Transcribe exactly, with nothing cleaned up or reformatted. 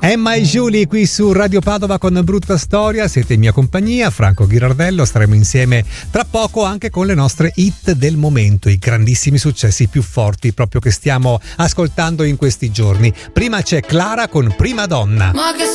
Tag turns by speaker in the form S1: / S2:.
S1: Emma e Julie qui su Radio Padova con Brutta Storia, siete in mia compagnia, Franco Ghirardello, staremo insieme tra poco anche con le nostre hit del momento, i grandissimi successi più forti proprio che stiamo ascoltando in questi giorni. Prima c'è Clara con Prima Donna.
S2: Ma che